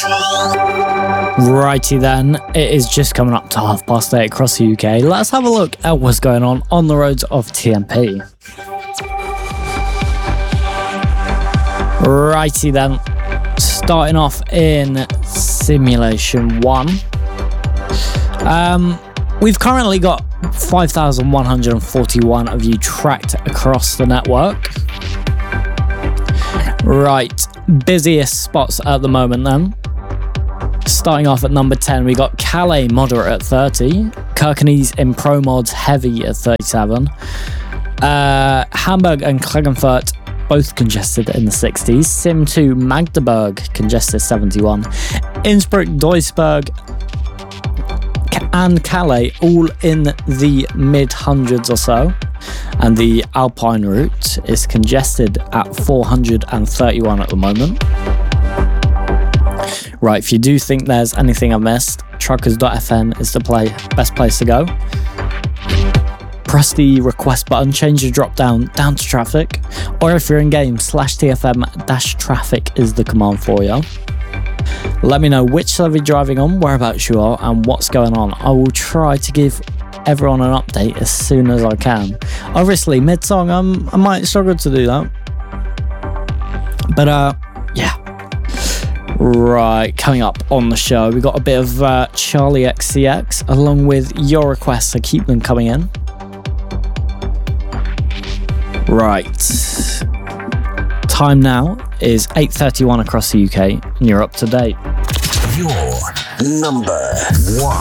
Righty then, it is just coming up to 8:30 across the UK. Let's have a look at what's going on the roads of TMP. Righty then, starting off in Simulation 1. We've currently got 5,141 of you tracked across the network. Right, busiest spots at the moment then. Starting off at number 10, we got Calais moderate at 30, Kirkenes in Pro Mods heavy at 37, Hamburg and Klagenfurt both congested in the 60s, Sim 2 Magdeburg congested 71, Innsbruck, Duisburg and Calais all in the mid hundreds or so, and the Alpine route is congested at 431 at the moment. Right, if you do think there's anything I missed, truckers.fm is the best place to go. Press the request button, change the drop down to traffic, or if you're in game, /TFM-traffic is the command for you. Let me know which server you're driving on, whereabouts you are, and what's going on. I will try to give everyone an update as soon as I can. Obviously, mid-song, I might struggle to do that. But, yeah. Right, coming up on the show, we got a bit of Charlie XCX, along with your requests, so keep them coming in. Right. Time now is 8:31 across the UK, and you're up to date. Your number 1.